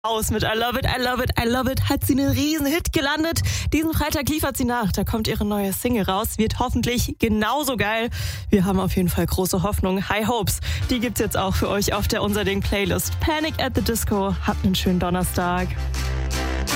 Aus mit I Love It, I Love It, I Love It hat sie einen riesen Hit gelandet. Diesen Freitag liefert sie nach, da kommt ihre neue Single raus, wird hoffentlich genauso geil. Wir haben auf jeden Fall große Hoffnung, High Hopes. Die gibt's jetzt auch für euch auf der Unser Ding Playlist. Panic at the Disco, habt einen schönen Donnerstag.